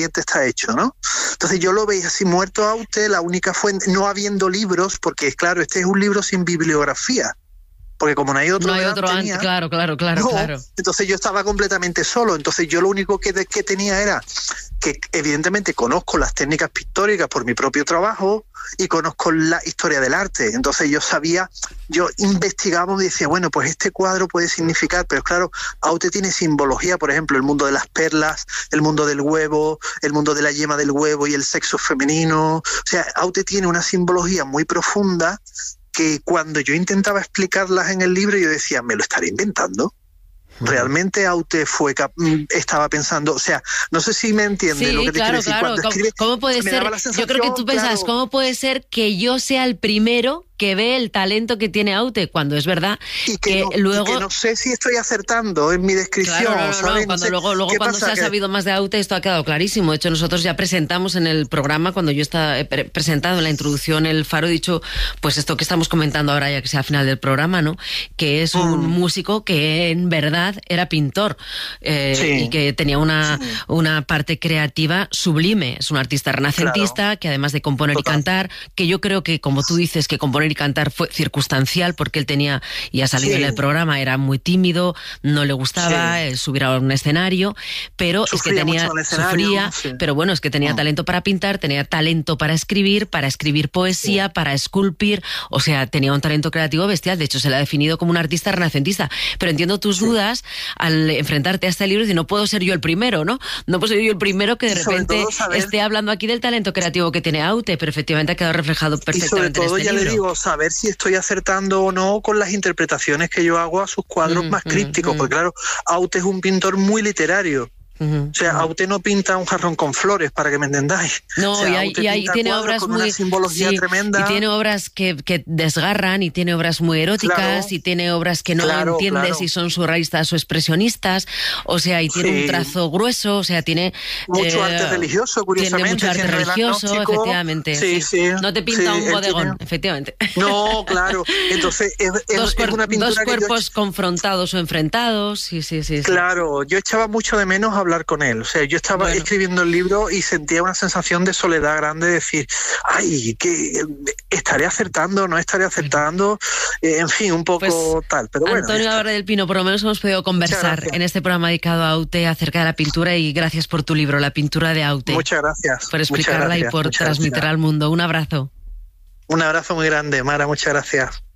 ingrediente está hecho, ¿no? Entonces yo lo veía así muerto Aute, la única fuente, no habiendo libros, porque claro, este es un libro sin bibliografía. Porque como no hay otro, antes, claro. Entonces yo estaba completamente solo. Entonces yo lo único que tenía era que evidentemente conozco las técnicas pictóricas por mi propio trabajo y conozco la historia del arte. Entonces yo investigaba y decía, bueno, pues este cuadro puede significar, pero claro, Aute tiene simbología, por ejemplo, el mundo de las perlas, el mundo del huevo, el mundo de la yema del huevo y el sexo femenino. O sea, Aute tiene una simbología muy profunda que cuando yo intentaba explicarlas en el libro yo decía, ¿me lo estaré inventando? Realmente Aute estaba pensando, o sea, no sé si me entiende lo que te quiero decir. Cuando escribe, ¿Cómo puede ser? Yo creo que tú pensas, ¿cómo puede ser que yo sea el primero que ve el talento que tiene Aute? Cuando es verdad y que no sé si estoy acertando en mi descripción. Claro, luego cuando se ha sabido más de Aute esto ha quedado clarísimo. De hecho, nosotros ya presentamos en el programa, cuando yo estaba presentado en la introducción El Faro, he dicho, pues esto que estamos comentando ahora, ya que sea al final del programa, ¿no? Que es un músico que en verdad era pintor y que tenía una parte creativa sublime. Es un artista renacentista que además de componer y cantar, que yo creo que, como tú dices, que componer y cantar fue circunstancial, porque él tenía, y ha salido en el programa, era muy tímido, no le gustaba subir a un escenario, pero sufría, pero bueno, es que tenía talento para pintar, tenía talento para escribir poesía, para esculpir, o sea, tenía un talento creativo bestial. De hecho, se le ha definido como un artista renacentista. Pero entiendo tus dudas al enfrentarte a este libro y no puedo ser yo el primero, ¿no? No puedo ser yo el primero que de repente esté hablando aquí del talento creativo que tiene Aute, pero efectivamente ha quedado reflejado perfectamente y sobre todo, en este libro. Le digo, saber si estoy acertando o no con las interpretaciones que yo hago a sus cuadros más crípticos, porque claro, Aute es un pintor muy literario. O sea, Aute no pinta un jarrón con flores, para que me entendáis. No, o sea, y tiene obras con muy... una simbología tremenda. Y tiene obras que desgarran, y tiene obras muy eróticas, y tiene obras que no entiendes si son surrealistas o expresionistas, o sea, y tiene un trazo grueso, o sea, tiene... Mucho arte religioso, curiosamente. Tiene mucho arte religioso, efectivamente. Sí. No te pinta un bodegón, efectivamente. No, claro. Entonces, es una pintura dos cuerpos confrontados o enfrentados, sí. Claro, yo echaba mucho de menos hablar con él. O sea, yo estaba escribiendo el libro y sentía una sensación de soledad grande, de decir, ay, que estaré acertando, no estaré acertando, en fin, un poco tal. Pero bueno, Antonio Álvarez del Pino, por lo menos hemos podido conversar en este programa dedicado a Aute acerca de la pintura, y gracias por tu libro, La pintura de Aute. Muchas gracias. Por explicarla y por transmitirla al mundo. Un abrazo. Un abrazo muy grande, Mara, muchas gracias.